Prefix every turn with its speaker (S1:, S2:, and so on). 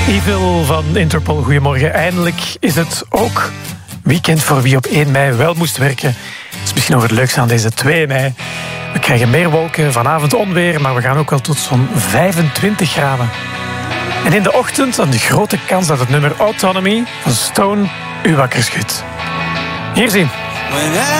S1: Evil van Interpol, goedemorgen. Eindelijk is het ook weekend voor wie op 1 mei wel moest werken. Dat is misschien nog het leukste aan deze 2 mei. We krijgen meer wolken, vanavond onweer, maar we gaan ook wel tot zo'n 25 graden. En in de ochtend dan de grote kans dat het nummer Autonomy van Stone u wakker schudt. Hier zien.